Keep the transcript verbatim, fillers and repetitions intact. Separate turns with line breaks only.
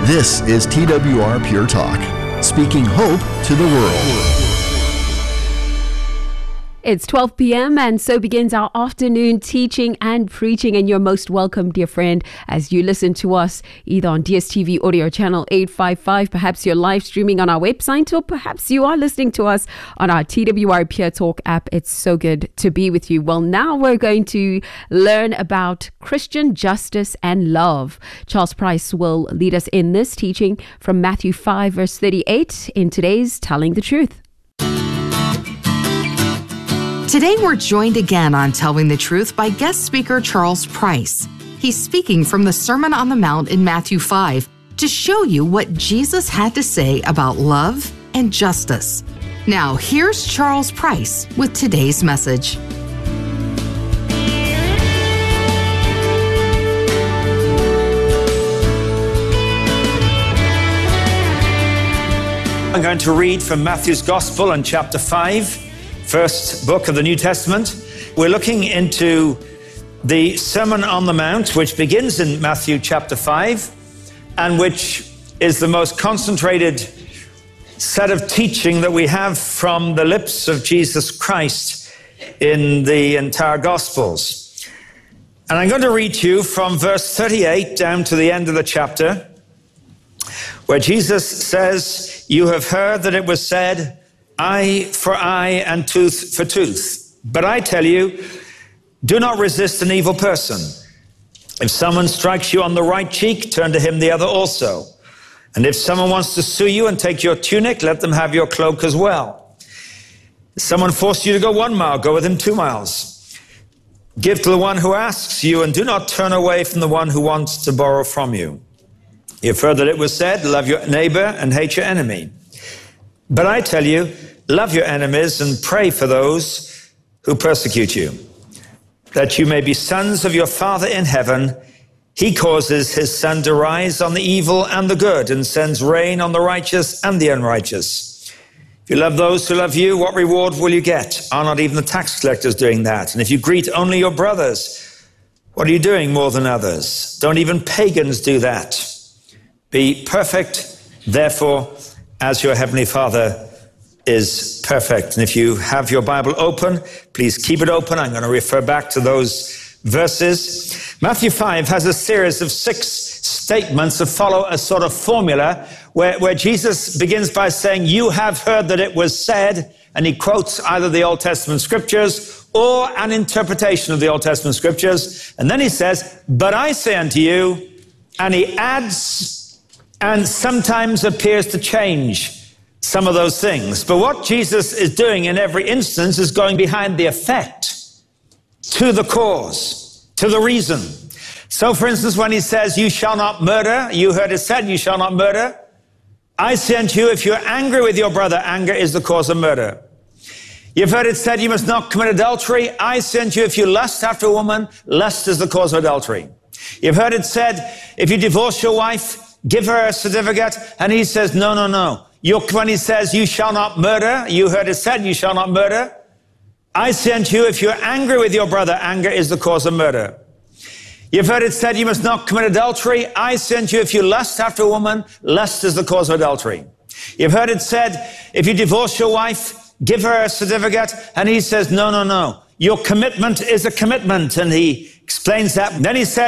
This is T W R Pure Talk, speaking hope to the world.
It's twelve p.m. and so begins our afternoon teaching and preaching, and you're most welcome, dear friend, as you listen to us either on D S T V audio channel eight fifty-five, perhaps you're live streaming on our website, or perhaps you are listening to us on our T W R Pure Talk app. It's so good to be with you. Well, now we're going to learn about Christian justice and love. Charles Price will lead us in this teaching from Matthew five verse thirty-eight in today's Telling the Truth.
Today we're joined again on Telling the Truth by guest speaker Charles Price. He's speaking from the Sermon on the Mount in Matthew five to show you what Jesus had to say about love and justice. Now here's Charles Price with today's message.
I'm going to read from Matthew's Gospel in chapter five. First book of the New Testament. We're looking into the Sermon on the Mount, which begins in Matthew chapter five, and which is the most concentrated set of teaching that we have from the lips of Jesus Christ in the entire Gospels. And I'm going to read to you from verse thirty-eight down to the end of the chapter, where Jesus says, "You have heard that it was said, eye for eye and tooth for tooth. But I tell you, do not resist an evil person. If someone strikes you on the right cheek, turn to him the other also. And if someone wants to sue you and take your tunic, let them have your cloak as well. If someone forces you to go one mile, go with him two miles. Give to the one who asks you, and do not turn away from the one who wants to borrow from you. You've heard that it was said, love your neighbor and hate your enemy. But I tell you, love your enemies and pray for those who persecute you, that you may be sons of your Father in heaven. He causes his sun to rise on the evil and the good, and sends rain on the righteous and the unrighteous. If you love those who love you, what reward will you get? Are not even the tax collectors doing that? And if you greet only your brothers, what are you doing more than others? Don't even pagans do that? Be perfect, therefore, as your heavenly Father is perfect." And if you have your Bible open, please keep it open. I'm going to refer back to those verses. Matthew five has a series of six statements that follow a sort of formula where, where Jesus begins by saying, "You have heard that it was said," and he quotes either the Old Testament scriptures or an interpretation of the Old Testament scriptures. And then he says, "But I say unto you," and he adds and sometimes appears to change some of those things. But what Jesus is doing in every instance is going behind the effect to the cause, to the reason. So, for instance, when he says, "You shall not murder," you heard it said, "You shall not murder." I say unto you, if you're angry with your brother, anger is the cause of murder. You've heard it said, "You must not commit adultery." I say unto you, if you lust after a woman, lust is the cause of adultery. You've heard it said, if you divorce your wife, give her a certificate. And he says, no, no, no. You're, when he says, "You shall not murder," you heard it said, "You shall not murder." I say unto you, if you're angry with your brother, anger is the cause of murder. You've heard it said, "You must not commit adultery." I say unto you, if you lust after a woman, lust is the cause of adultery. You've heard it said, if you divorce your wife, give her a certificate. And he says, no, no, no. Your commitment is a commitment. And he explains that. And then he said,